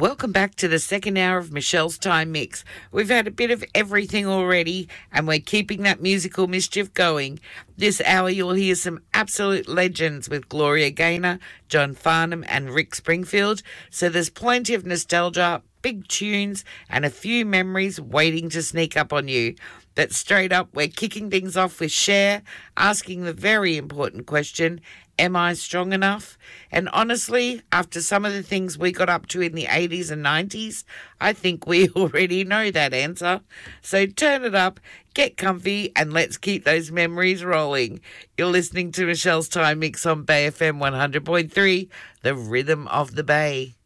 Welcome back to the second hour of Michelle's Time Mix. We've had a bit of everything already, and we're keeping that musical mischief going. This hour you'll hear some absolute legends with Gloria Gaynor, John Farnham and Rick Springfield. So there's plenty of nostalgia, big tunes, and a few memories waiting to sneak up on you. But straight up, we're kicking things off with Cher, asking the very important question, am I strong enough? And honestly, after some of the things we got up to in the 80s and 90s, I think we already know that answer. So turn it up, get comfy, and let's keep those memories rolling. You're listening to Michelle's Time Mix on Bay FM 100.3, the rhythm of the Bay.